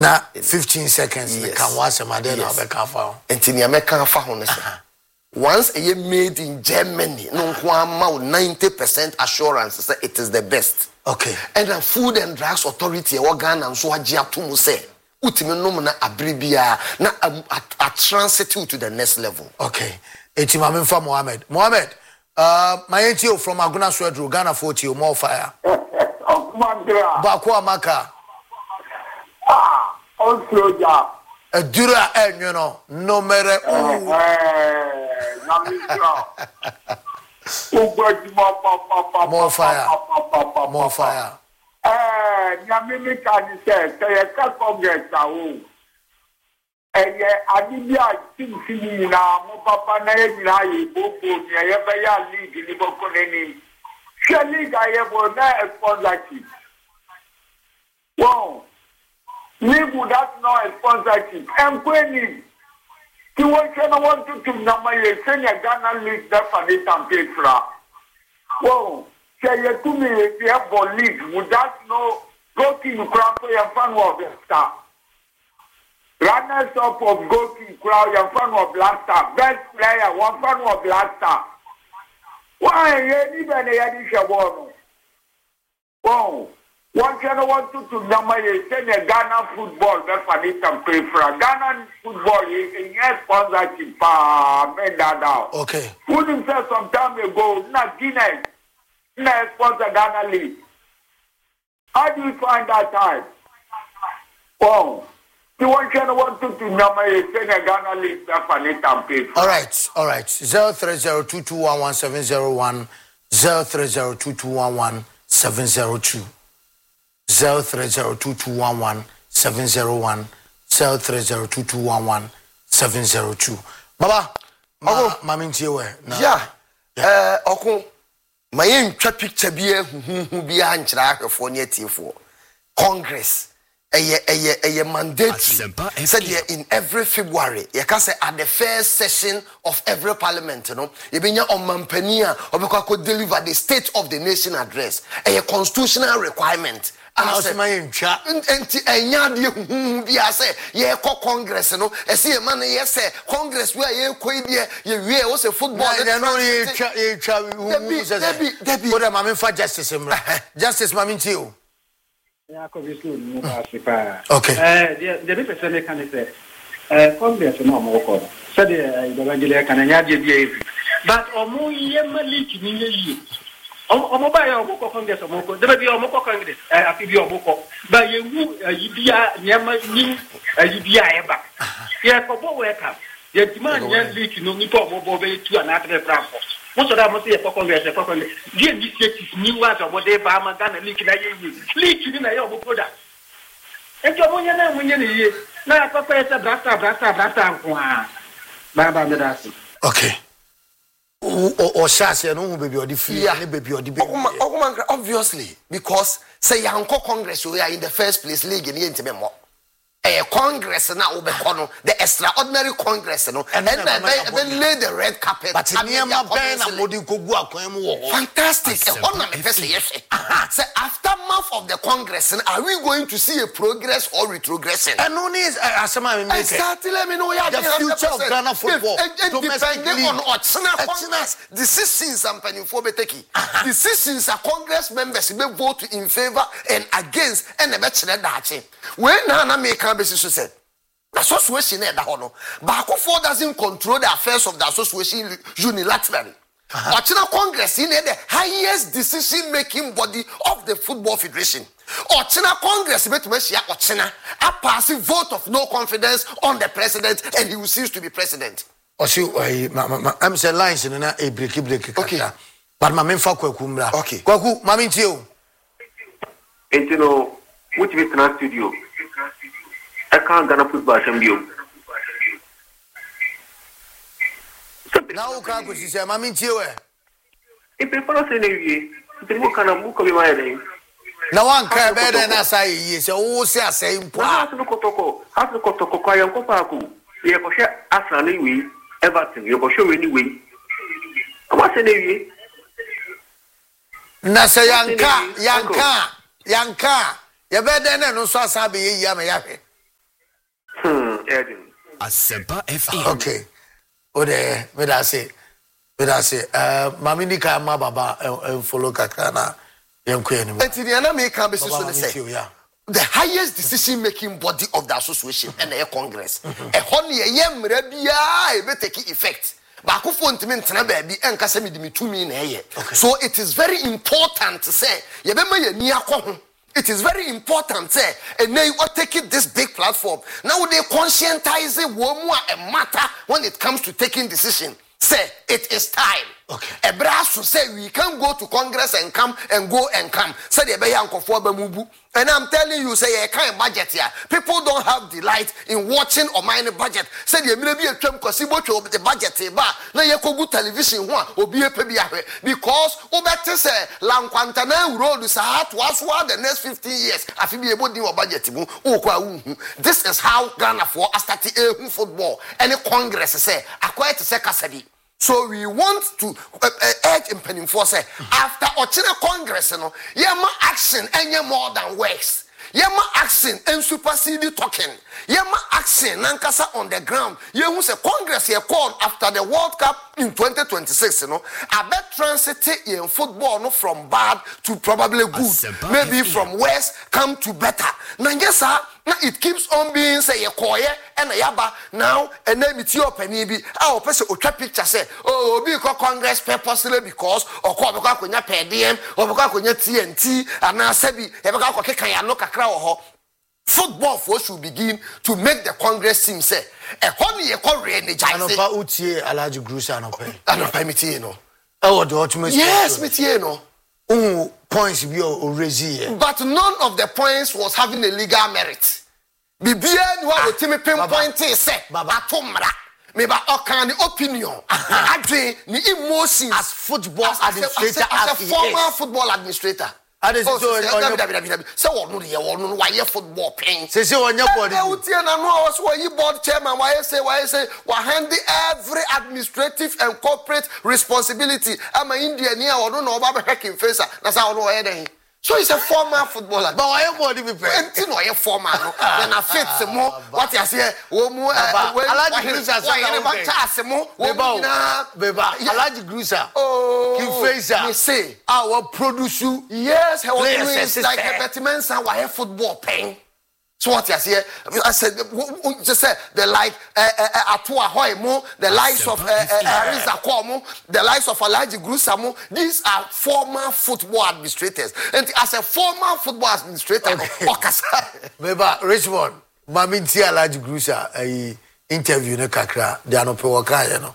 na 15 seconds yes. Can watch a madden yes. Of a car. And in the American phone. Once a year made in Germany, no 90% assurance that it is the best. Okay. And the Food and Drugs Authority, organ and so ajia to say, ultimate nomina abribia na a transit to the next level. Okay. Etimamin for Mohammed. Mohammed, my ATO from Aguna Swedru, Ghana 40, more fire. Bakwa Maka. Also, yeah. A dura and you know, no matter. More fire. More fire. Yamini can say, Congress. And Adibia Simi now, Papa Nayi, Boko, Yabaya League in the Bokoneni. Surely I have a sponsorship. Wow. League would have no sponsorship. And when you want to number your senior Ghana League definitely and pay for. Wow. Say you to me if you have a league, would that no go to crowd for your fan of the star? Runners up of goalkeeper crowd, your fan of blaster. Best player, one fan of blaster. Why you even a addition? Wow. One channel want to number you send a Ghana football that for it and pay for Ghana football is in yes sponsorship made that out. Okay. Put himself some time ago, not Guinness, sponsor Ghana League. How do you find that time? Wow. You want to number you send a Ghana League that for it and pay for. All right. 03022117001 03022117002 03022117001 03022117002 Baba mamintie yeah okun mayen twa picture bi huhu bi a nkyira ahwefo ne atiefo Congress a mandate said in every February you can say at the first session of every parliament you know you be on mampania or because deliver the state of the nation address a constitutional requirement. And I was my chat. And we are say, yeah, Congress, no. I see a man, yes, sir. Congress, where you quit here, you was a football. Debbie, what am I for justice? Justice, Mammy, too. Okay. The representative can say, Congress, no more. Said the regular can but Omo Yemali in you. Omobaya Congress, there be Omoko Congress, Afibio, but you Yama, Ubia, yeah, for both welcome. The demand young leak no Nipo Bobe to another platform. Most of them must say a Congress, dear, this is new water, whatever I'm gonna leak in a leak in a product. And your money now, Professor Brasta, Baba Medasi. Okay. Or Shasha, no baby or the free, baby or the baby. Obviously, because say Yanko Congress, we are in the first place league in the intimate. A Congress now the extraordinary Congress, and then lay the red carpet. But fantastic. Say aftermath of the Congress, are we going to see a progress or retrogression? And no need exactly. Let me know the future of Ghana football. Depending on Congress decisions and penifobeteki. Decisions are Congress members may vote in favor and against and the when Nana make said the association at the honor, Bakufo doesn't control the affairs of the association unilaterally. But Congress in the highest decision making body of the Football Federation. Or China Congress met Messia or China a passive vote of no confidence on the president and he will cease to be president. Or she I'm saying lines in a break. Okay. But my main Kwakumra. Okay. Kwaku, Mammy Tio. And you know, which is not studio. I can't gonna put back some you. Now, Kaku, she said, Mammy Tio. If people are saying, you can book of my name. No one can better than I say, yes, oh, say, Has the Kotoko, I am Kopaku. You have share us anyway, everything, you will show anyway. What's the name? Nasa Yanka. You better than no Sabi Yamayape. Eden. Asempa FM. Okay. Ode me da say mami ni ka ma baba follow kakra na yenko eni mo. Enti dia na me ka be so say the highest decision making body of the association and the congress. Ehon ye mra bia e be take effect. Bakufo ntimi ntena baabi enka se medimi tumi na eye. So it is very important to say ye be ma ye ni akọ. It is very important say and now you are taking this big platform. Now they conscientize a matter when it comes to taking decision. Say it is time. Okay. A brass to say we can go to Congress and come and go and come. Say the Bayanko for Bamubu. And I'm telling you, say a kind of budget here. People don't have delight in watching or mind the budget. Say the maybe a term because the budget now you go television one or be a because better say Lanquantana road is hard to us for the next 15 years. I feel be able to do a budget. This is how Ghana for started football. Any Congress say acquired to say Kasadi. So we want to urge and penenforce after Ochina Congress, yema action and more than works. Yema action and supersede talking. Yema action nankasa on the ground. Yemu say Congress here called after the World Cup in 2026. I bet transit in football from bad to probably good. Maybe from worse come to better. Now yes sir. Now it keeps on being say koye and yaba now and then it's your penny be our person ultra picture say oh be Congress purposely because or ko be ko nya PDM or be ko nya TNT and na sabi e be ko kekan ya no kakra ho football for should begin to make the Congress team say e ho ne ye ko re-energize anopa utie Alhaji Grusa anopa metie no e wo the ultimate yes metie no points be already. But none of the points was having a legal merit. Bibia no a team pinpoint say baba tomra me ba okan opinion adwe ni emotions as football administrator as a former football administrator. Say why football pain. Say onya body. Board chairman why say hand every administrative and corporate responsibility. I'm an Indian here or no Baba hacking face. That's how no head. So he's a former footballer. But why body be plenty no a former no. Then I fit some more what you say Alhaji Grusa Kifesa say our produce you yes like a betterment and why football pain. So what you say? I said just say the like Atua Hoimo, the likes of Ariza Komo, the likes of Alhaji Grusa. These are former football administrators. And as a former football administrator, Beba Richmond, Maminti Alhaji Grusa interview ne kakra de anope waka no.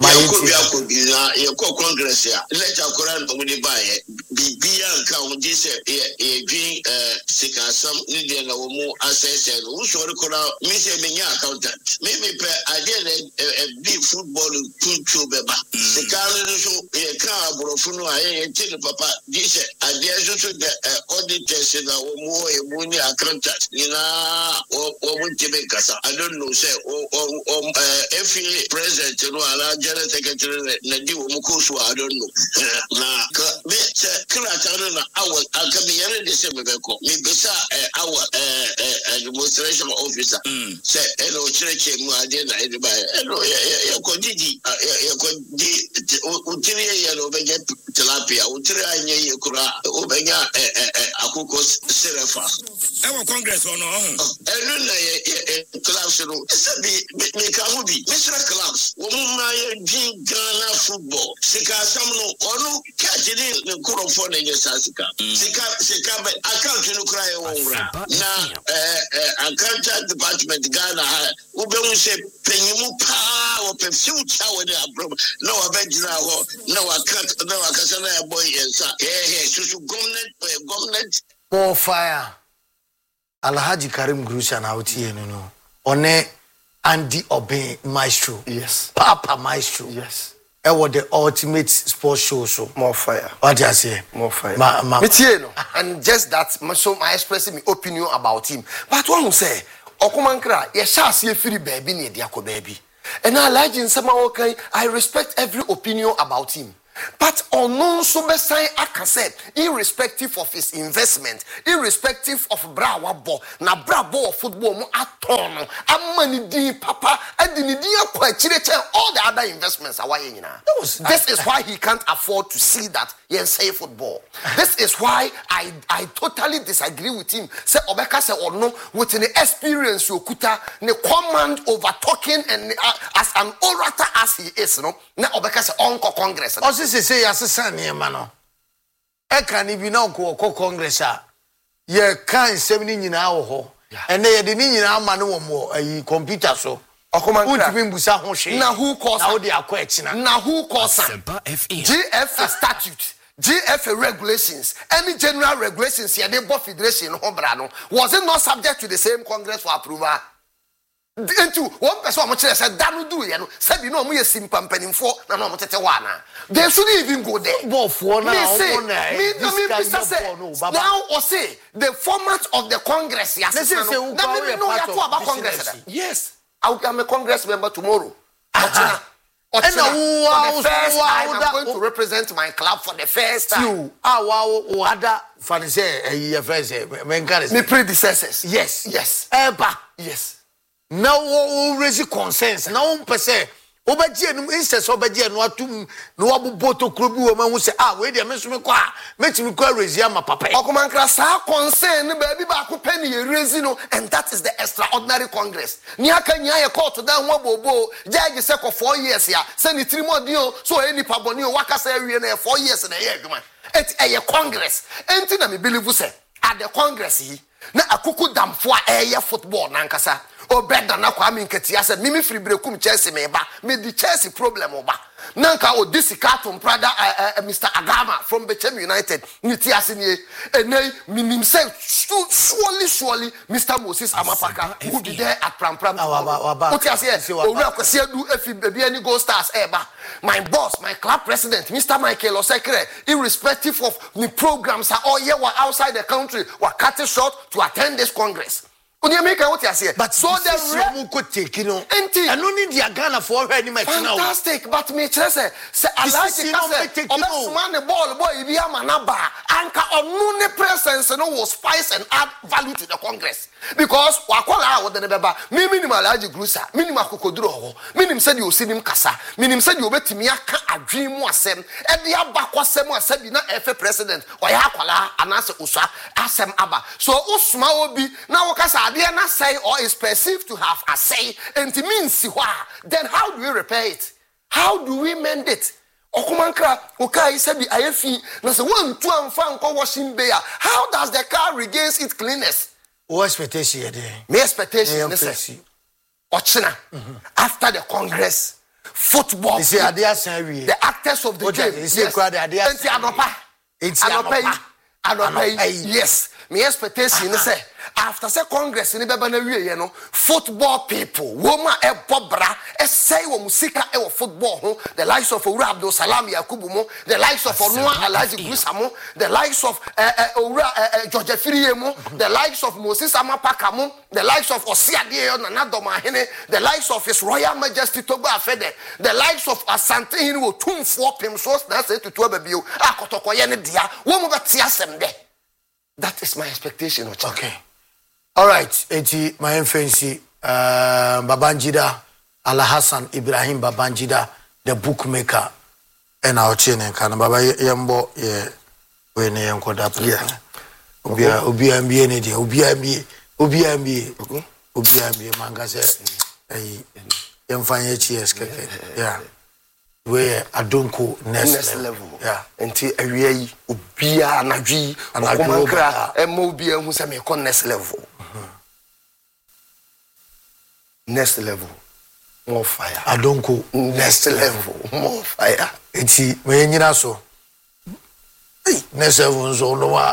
You Congress here. Let our Koran only buy Bibia account this drink some Indian or more assess and also Koran, Miss Emina accountant. Maybe I did a big football to Beba. The Carlo a car brofuno, I tell Papa, this I dare to the auditors in our more accountant. Or I don't know, say, or if president, General Secretary Nadi Mukusu, I don't know. Now, Kratana, I can be any December. Maybe our administration officer say, hello, church, Muadina, anybody. Hello, Kodidi, Utiria, Obega Tilapia, Utiria, Yakura, Obega, Akukos Serafa. Our Congress on I don't know, classroom. Mr. Clubs, woman, Ghana football. Sika Samuel, Onu, Catching the Kurofon and Sasika. Sika, account to cry over. Now, accountant department Ghana, Uber say, Penny power, future with their problem. No, I bet you no, I can't, no, I can't, boy, and so, government. More fire. Alhaji Karim Grusa na utie no. One Andy Obey Maestro. Yes. Papa Maestro. Yes. It was the ultimate sports show. So more fire. What do you say? More fire. And just that, so my expressing my opinion about him. But one who say, Okumankra, ye shall see a free baby near Diako baby. And I like in some okay, I respect every opinion about him. But ono so be sign akase irrespective of his investment, irrespective of brabo na brabo of football mo aton amani din papa adini din akwa chireche all the other investments awaye nyina. This is why he can't afford to see that yen say football. This is why I totally disagree with him. Say obeka say ono with the experience yokuta ne command over talking and as an orator as he is no na obeka say onko congress. Say asesa niema no e kan bi na ko congress a ye kan sem ni nyina wo ho ene ye de ni nyina ama ne wo mo ayi computer so utimi mbusa ho hwe na who cause na wo de akwa akina na who cause GFA statute GFA regulations any general regulations ye dey board federation ho bra no was it not subject to the same congress for approval? Into one person mo chere say danu do ye no say bi no mo ye simpampanimfo na no mo tete wa na they shouldn't even go there for now now or say the format of the congress yes yes I'm a congress member tomorrow I'm going to represent my club for the first time. My predecessors. Yes. Yes. Now we raise consensus. Now we say, "Obaji enu instead obaji enu atum no abuboto krobi wo ma hu say we dey mesumi kwa metimi kwa raise ama papa." Okomankra sa concern ne ba bi ba ko pe ne raise no and that is the extraordinary congress. Ni aka nya ye court dan ho bobo judge say for 4 years ya say ni trimodi o so any paboni o waka say awie na 4 years na ye adwuma. Et a congress. Enti na me believe say at the congress yi na akuku damfo a football na nkasa. O better na kwa mi nketia se mimi free brekum Chelsea me ba me di Chelsea problem oba nanka o disikato prada Mr. Agama from Bechem United niti asenye enei minim say surely Mr. Moses Amapaka who be there at Pram what you say owura kwase adu efi baby any Gold Stars eba my boss my club president Mr. Michael Osekere irrespective of the programs are all here were outside the country were cut short to attend this congress. But so the Muko take you know, and no need the Ghana for her any fantastic, but me say I like the man the ball boy be a manaba anka on presence no was spice and add value to the congress because wakwala wo de beba me minimal aji grusa minimal kokoduro minim said you see him kasa minim said you betimi aka adwen mu asem e de abakwasem asabi na efe president oya akwala anase uswa asem aba so usuma obi na wo kasa ade na say or is perceived to have a say and it means then how do we repair it? How do we mend it? Okumankra okai sabi ayefi na say one two amfa nko washing bay how does the car regains its cleanness? What expectation me expectation is ochina after the congress football the actors of the game yes me expectation is say after say congress ni beba na wie no football people woman e bobra e say wo musika e wo football ho the likes of Owura Abdul Salam Yakubu mo the likes of Onua Alhaji Gusa mo the likes of George Firiye mo the likes of Moses Amapaka mo the likes of Osiade Nana Domahene the likes of His Royal Majesty Togo Afede the likes of Asante Hini wo tumfo pem so na say to babio akotokoye ne dia wo mo betia asem de. That is my expectation. Okay. All right. Eti my fancy Babangida Alhassan Ibrahim Babangida the bookmaker and our chain kan baba yembo ye we ne yenko da plan. Obi MBA ne dia obi MBA manga se eh yemfanye chies keke. Yeah. Where Adonko next level. Yeah. Until a way Ubia Naji and Agomankra Mobia who's a next level. Next level. More fire. Adonko next level. More fire. It's when you so. Next level so no